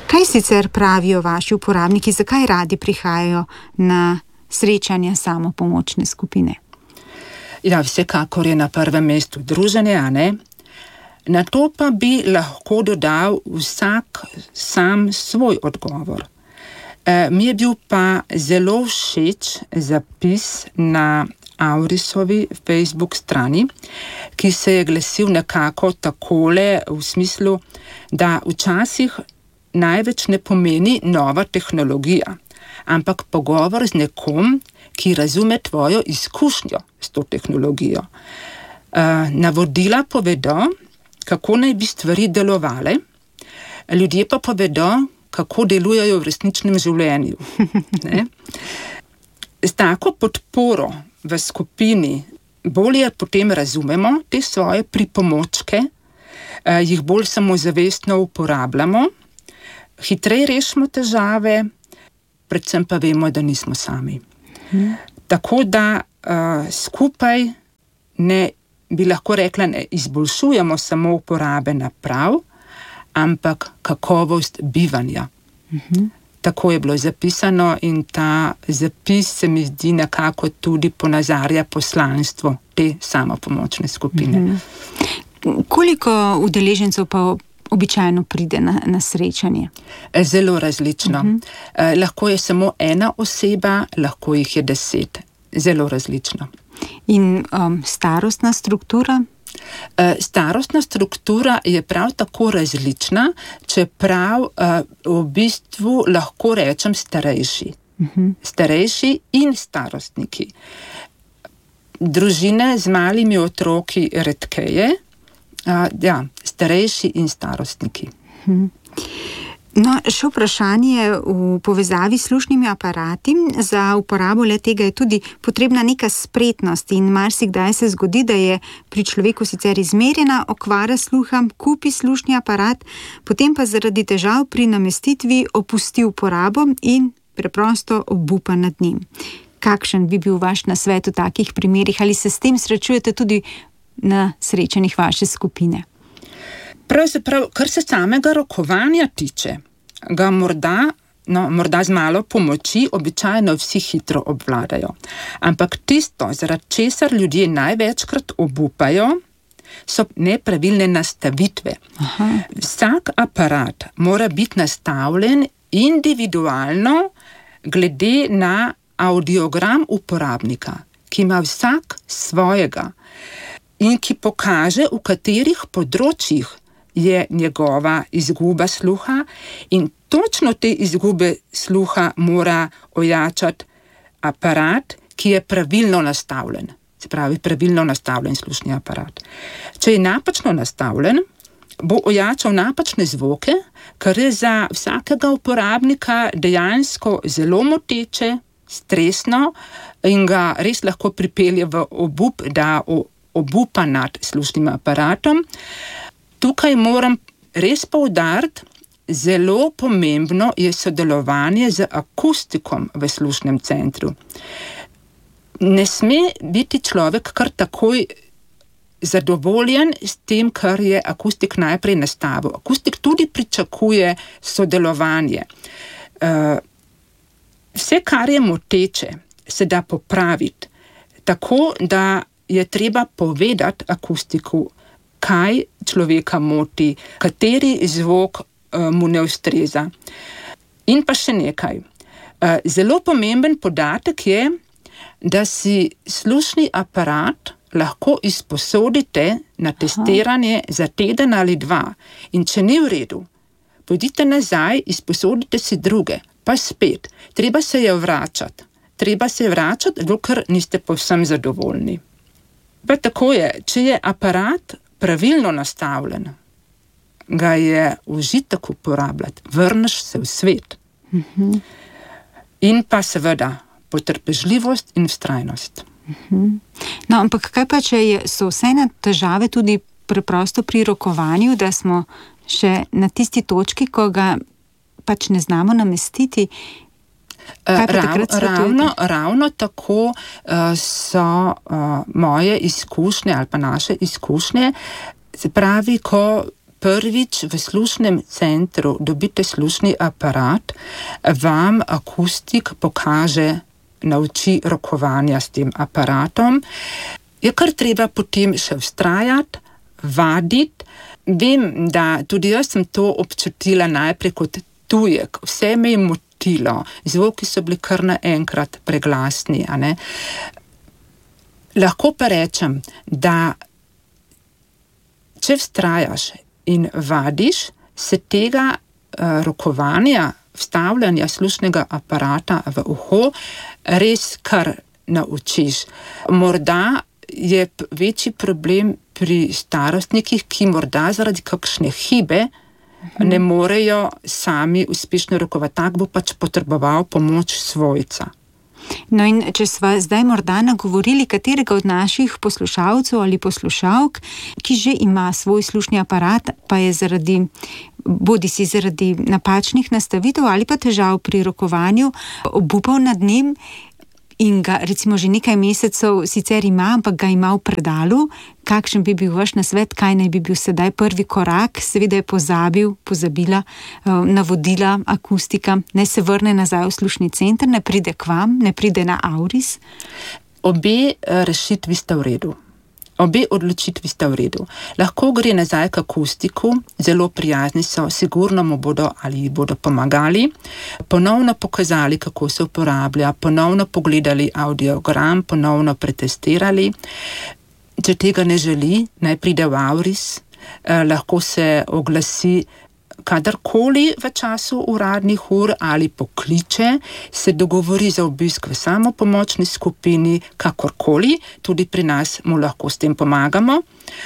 Kaj sicer pravijo vaši uporabniki, zakaj radi prihajajo na srečanja samopomočne skupine? Ja, vsekakor je na prvem mestu druženje, a ne? Na to pa bi lahko dodal vsak sam svoj odgovor. Mi je bil pa zelo všeč zapis na Aurisovi Facebook strani, ki se je glasil nekako takole v smislu, da včasih največ ne pomeni nova tehnologija, ampak pogovor z nekom, ki razume tvojo izkušnjo s to tehnologijo. Navodila povedo, kako naj bi stvari delovale, ljudje pa povedo, kako delujejo v resničnem življenju. Ne? S tako podporo v skupini bolje potem razumemo te svoje pripomočke, jih bolj samozavestno uporabljamo, hitreje rešimo težave, predvsem pa vemo, da nismo sami. Tako da skupaj bi lahko rekla, ne izboljšujemo samo uporabe naprav, ampak kakovost bivanja. Tako je bilo zapisano in ta zapis se mi zdi nekako tudi ponazarja poslanstvo te samopomočne skupine. Koliko udeležencev pa običajno pride na srečanje? Zelo različno. Lahko je samo ena oseba, lahko jih je 10. Zelo različno. In starostna struktura? Starostna struktura je prav tako različna, čeprav v bistvu lahko rečem starejši. Starejši in starostniki. Družine z malimi otroki redkeje, starejši in starostniki. No, še vprašanje v povezavi s slušnimi aparati. Za uporabo le-tega je tudi potrebna neka spretnost in marsikdaj se zgodi, da je pri človeku sicer izmerjena okvara sluha, kupi slušni aparat, potem pa zaradi težav pri namestitvi opusti uporabo in preprosto obupa nad njim. Kakšen bi bil vaš nasvet v takih primerih? Ali se s tem srečujete tudi na srečanjih vaše skupine? Pravzaprav, kar se samega rokovanja tiče, ga morda z malo pomoči običajno vsi hitro obvladajo. Ampak tisto, zaradi česar ljudje največkrat obupajo, so nepravilne nastavitve. Vsak aparat mora biti nastavljen individualno glede na audiogram uporabnika, ki ima vsak svojega in ki pokaže, v katerih področjih je njegova izguba sluha in točno te izgube sluha mora ojačati aparat, ki je pravilno nastavljen. Se pravi, pravilno nastavljen slušni aparat. Če je napačno nastavljen, bo ojačal napačne zvoke, kar je za vsakega uporabnika dejansko zelo moteče, stresno in ga res lahko pripelje v obup, da obupa nad slušnim aparatom. Tukaj moram res poudariti, zelo pomembno je sodelovanje z akustikom v slušnem centru. Ne sme biti človek kar takoj zadovoljen s tem, kar je akustik najprej nastavil. Akustik tudi pričakuje sodelovanje. Vse, kar je moteče, se da popraviti, tako da je treba povedati akustiku, kaj človeka moti, kateri zvok mu ne ustreza. In pa še nekaj. Zelo pomemben podatek je, da si slušni aparat lahko izposodite na testiranje za teden ali 2. In če ni v redu, pojdite nazaj, izposodite si druge, pa spet. Treba se je vračati. Dokler niste povsem zadovoljni. Pa tako je, če je aparat pravilno nastavljen, ga je užitek uporabljati, vrneš se v svet. In pa seveda potrpežljivost in vztrajnost. No, ampak kaj pa, če so vse težave tudi preprosto pri rokovanju, da smo še na tisti točki, ko ga pač ne znamo namestiti? Ravno tako so moje izkušnje ali pa naše izkušnje, se pravi, ko prvič v slušnem centru dobite slušni aparat, vam akustik pokaže, nauči rokovanja s tem aparatom. Je kar treba potem še vztrajati, vaditi. Vem, da tudi jaz sem to občutila najprej kot tujek. Vse me je motilo. Zvoki so bili kar naenkrat preglasni. A ne? Lahko pa rečem, da če vztrajaš in vadiš, se tega rokovanja, vstavljanja slušnega aparata v uho res kar naučiš. Morda je večji problem pri starostnikih, ki morda zaradi kakšne hibe ne morejo sami uspešno rokovati. Tak bo pač potreboval pomoč svojca. No in če sva zdaj morda nagovorili katerega od naših poslušalcev ali poslušalk, ki že ima svoj slušni aparat, pa je bodisi zaradi napačnih nastavitev ali pa težav pri rokovanju obupal nad njim in ga recimo že nekaj mesecev sicer ima, ampak ga ima v predalu, kakšen bi bil vaš nasvet, kaj naj bi bil sedaj prvi korak? Seveda je pozabila navodila akustika, naj se vrne nazaj v slušni center, ne pride k vam, ne pride na Auris? Obe rešitvi sta v redu. Obe odločitvi sta v redu. Lahko gre nazaj k akustiku, zelo prijazni so, sigurno mu bodo ali ji bodo pomagali, ponovno pokazali, kako se uporablja, ponovno pogledali audiogram, ponovno pretestirali. Če tega ne želi, naj pride v Auris, lahko se oglasi kadarkoli v času uradnih ur ali pokliče, se dogovori za obisk v samopomočni skupini, kakorkoli, tudi pri nas mu lahko s tem pomagamo.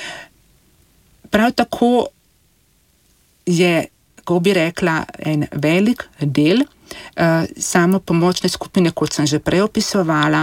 Prav tako je, kako bi rekla, en velik del samopomočne skupine, kot sem že prej opisovala,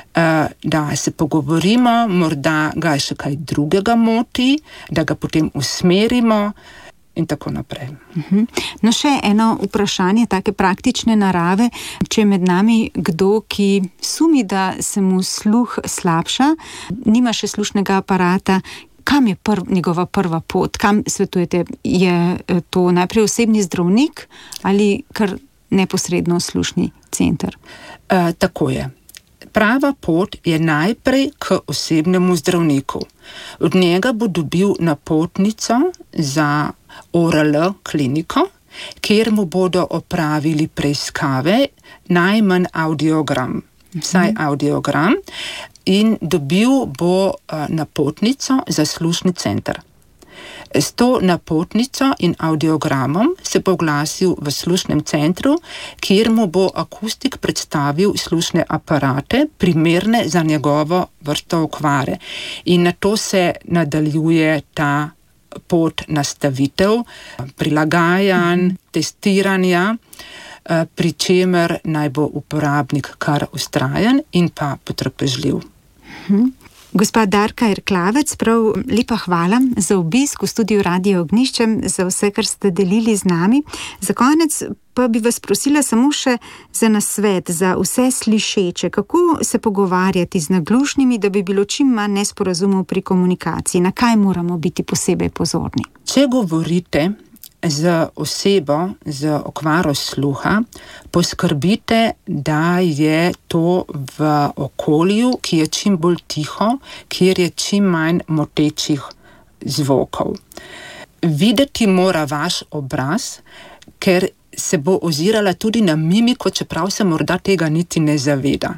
da se pogovorimo, morda ga še kaj drugega moti, da ga potem usmerimo, in tako naprej. No, še eno vprašanje, take praktične narave. Če je med nami kdo, ki sumi, da se mu sluh slabša, nima še slušnega aparata, kam je njegova prva pot? Kam svetujete? Je to najprej osebni zdravnik ali kar neposredno slušni center? Tako je. Prava pot je najprej k osebnemu zdravniku. Od njega bo dobil napotnico za ORL kliniko, kjer mu bodo opravili preiskave, najmanj audiogram, vsaj audiogram, in dobil bo napotnico za slušni center. S to napotnico in audiogramom se bo oglasil v slušnem centru, kjer mu bo akustik predstavil slušne aparate, primerne za njegovo vrsto okvare. In na to se nadaljuje ta pot nastavitev, prilagajanj, testiranja, pri čemer naj bo uporabnik kar vztrajen in pa potrpežljiv. Gospa Darka Erklavec, prav lepa hvala za obisk v studiu Radio Ognjišče, za vse, kar ste delili z nami. Za konec pa bi vas prosila samo še za nasvet, za vse slišeče, kako se pogovarjati z naglušnimi, da bi bilo čim manj nesporazumov pri komunikaciji, na kaj moramo biti posebej pozorni. Če govorite z osebo z okvaro sluha, poskrbite, da je to v okolju, ki je čim bolj tiho, kjer je čim manj motečih zvokov. Videti mora vaš obraz, ker se bo ozirala tudi na mimiko, čeprav se morda tega niti ne zaveda.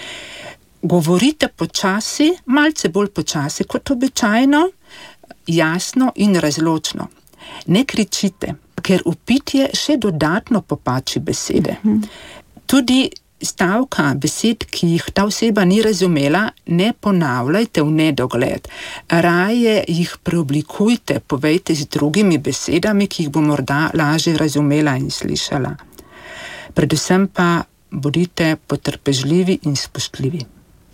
Govorite počasi, malce bolj počasi kot običajno, jasno in razločno. Ne kričite, ker vpitje še dodatno popači besede. Tudi stavka besed, ki jih ta oseba ni razumela, ne ponavljajte v nedogled. Raje jih preoblikujte, povejte z drugimi besedami, ki jih bo morda lažje razumela in slišala. Predvsem pa bodite potrpežljivi in spoštljivi.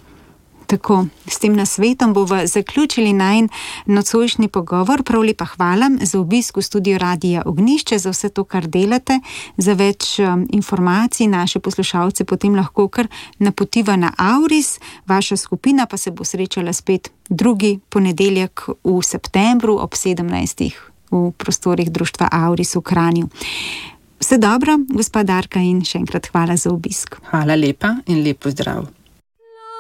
Tako, s tem nasvetom bova zaključili najin nocojšnji pogovor. Prav lepa hvala za obisk v studiu Radia Ognjišče, za vse to, kar delate. Za več informacij naše poslušalce potem lahko kar napotiva na Auris. Vaša skupina pa se bo srečala spet drugi ponedeljek v septembru ob 17. v prostorih društva Auris v Kranju. Vse dobro, gospa Darka, in še enkrat hvala za obisk. Hvala lepa in lep pozdrav.